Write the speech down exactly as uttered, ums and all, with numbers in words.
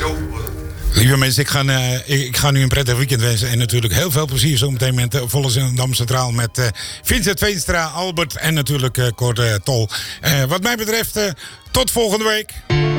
Lieve mensen, ik ga, uh, ik, ik ga nu een prettig weekend wensen. En natuurlijk heel veel plezier zometeen met uh, Volle Zandam Centraal. Met uh, Vincent Veenstra, Albert en natuurlijk uh, Cor uh, Tol. Uh, wat mij betreft, uh, tot volgende week.